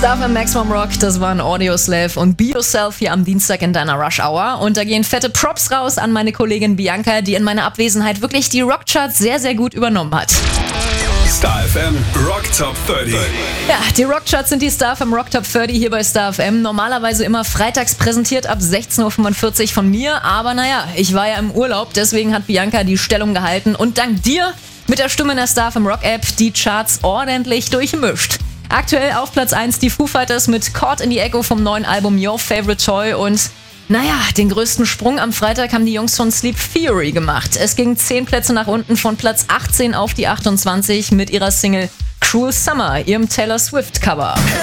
Star FM Maximum Rock, das waren Audioslave und Be Yourself hier am Dienstag in deiner Rush Hour. Und da gehen fette Props raus an meine Kollegin Bianca, die in meiner Abwesenheit wirklich die Rockcharts sehr, sehr gut übernommen hat. Star FM Rock Top 30. Ja, die Rockcharts sind die Star FM Rock Top 30 hier bei Star FM. Normalerweise immer freitags präsentiert ab 16.45 Uhr von mir. Aber naja, ich war ja im Urlaub, deswegen hat Bianca die Stellung gehalten. Und dank dir mit der Stimme in der Star FM Rock App die Charts ordentlich durchmischt. Aktuell auf Platz 1 die Foo Fighters mit Caught in the Echo vom neuen Album Your Favorite Toy und naja, den größten Sprung am Freitag haben die Jungs von Sleep Theory gemacht. Es ging 10 Plätze nach unten von Platz 18 auf die 28 mit ihrer Single Cruel Summer, ihrem Taylor Swift Cover.